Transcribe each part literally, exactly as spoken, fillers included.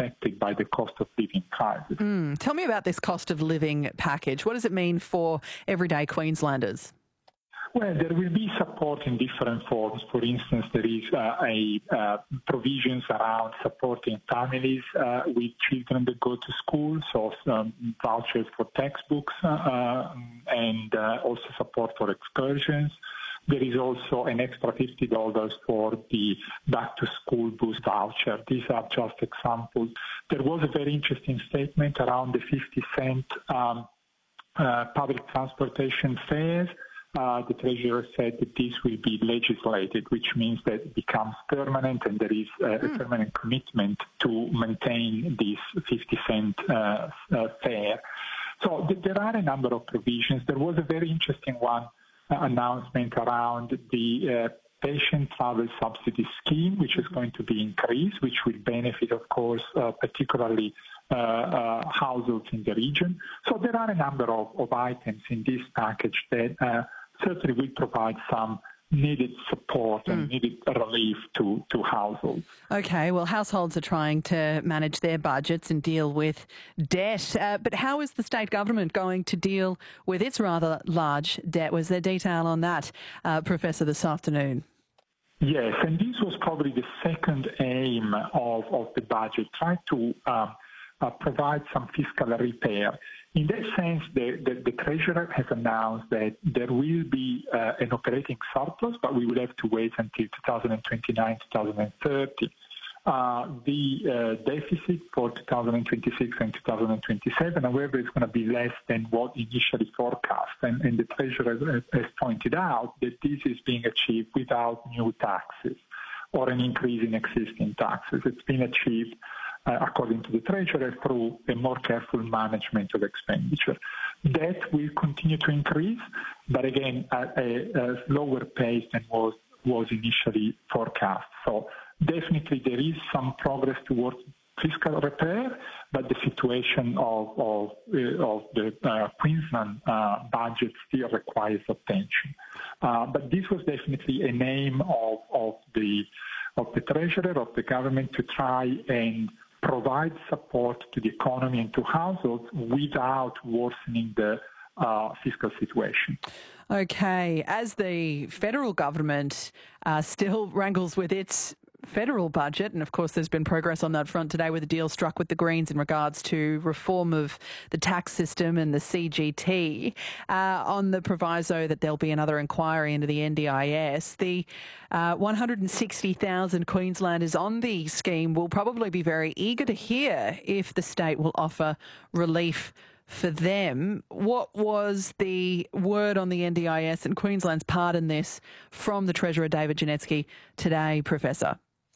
affected by the cost of living crisis. Mm. Tell me about this cost of living package. What does it mean for everyday Queenslanders? Well, there will be support in different forms. For instance, there is uh, a uh, provisions around supporting families uh, with children that go to school, so um, vouchers for textbooks uh, and uh, also support for excursions. There is also an extra fifty dollars for the back-to-school boost voucher. These are just examples. There was a very interesting statement around the fifty cent um, uh, public transportation fares. Uh, the Treasurer said that this will be legislated, which means that it becomes permanent and there is uh, mm. a permanent commitment to maintain this fifty cent uh, uh, fare. So th- there are a number of provisions. There was a very interesting one uh, announcement around the uh, patient travel subsidy scheme, which is going to be increased, which will benefit, of course, uh, particularly uh, uh, households in the region. So there are a number of, of items in this package that uh, certainly will provide some needed support and mm. needed relief to, to households. Okay, well, households are trying to manage their budgets and deal with debt. Uh, but how is the state government going to deal with its rather large debt? Was there detail on that, uh, Professor, this afternoon? Yes, and this was probably the second aim of, of the budget, trying to um, uh, provide some fiscal repair. In that sense, the, the, the Treasurer has announced that there will be uh, an operating surplus, but we will have to wait until twenty twenty-nine, twenty thirty. Uh, the uh, deficit for twenty twenty-six and twenty twenty-seven, however, is going to be less than what initially forecast. And, and the Treasurer has, has pointed out that this is being achieved without new taxes or an increase in existing taxes. It's been achieved Uh, according to the Treasurer, through a more careful management of expenditure. Debt will continue to increase, but again, at a, a slower pace than was, was initially forecast. So definitely there is some progress towards fiscal repair, but the situation of, of, uh, of the uh, Queensland uh, budget still requires attention. Uh, but this was definitely an aim of, of, the, of the Treasurer, of the government, to try and provide support to the economy and to households without worsening the uh, fiscal situation. Okay, as the federal government uh, still wrangles with its federal budget, and of course there's been progress on that front today with a deal struck with the Greens in regards to reform of the tax system and the C G T, uh, on the proviso that there'll be another inquiry into the N D I S. The uh, one hundred sixty thousand Queenslanders on the scheme will probably be very eager to hear if the state will offer relief for them. What was the word on the N D I S and Queensland's part in this from the Treasurer David Janetsky today, Professor?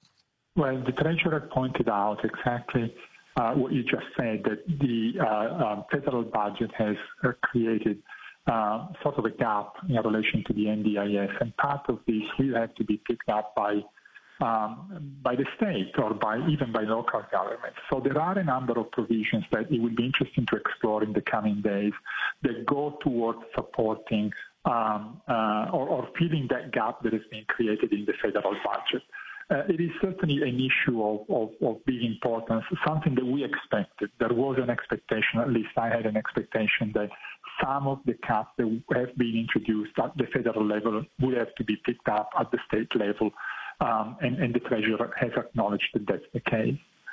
Well, the Treasurer pointed out exactly uh, what you just said, that the uh, uh, federal budget has uh, created uh, sort of a gap in relation to the N D I S, and part of this will have to be picked up by um, by the state or by even by local governments. So there are a number of provisions that it would be interesting to explore in the coming days that go towards supporting um, uh, or, or filling that gap that has been created in the federal budget. Uh, it is certainly an issue of, of, of big importance, something that we expected. There was an expectation, at least I had an expectation, that some of the cuts that have been introduced at the federal level would have to be picked up at the state level, um, and, and the Treasurer has acknowledged that that's the case.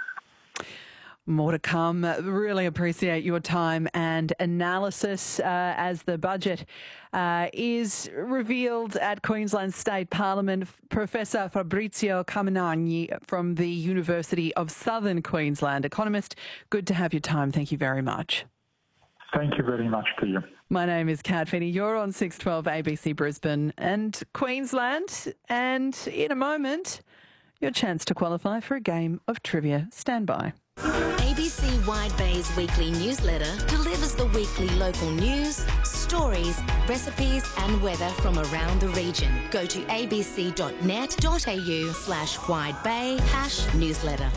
More to come. Really appreciate your time and analysis uh, as the budget uh, is revealed at Queensland State Parliament. Professor Fabrizio Caminagni from the University of Southern Queensland, economist. Good to have your time. Thank you very much. Thank you very much to you. My name is Kat Finney. You're on six twelve A B C Brisbane and Queensland. And in a moment, your chance to qualify for a game of trivia. Stand by. A B C Wide Bay's weekly newsletter delivers the weekly local news, stories, recipes and weather from around the region. Go to abc.net.au slash widebay hash newsletter.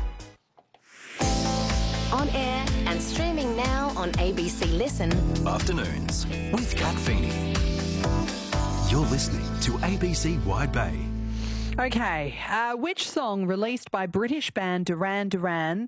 On air and streaming now on A B C Listen. Afternoons with Kat Feeney. You're listening to A B C Wide Bay. Okay, uh, which song released by British band Duran Duran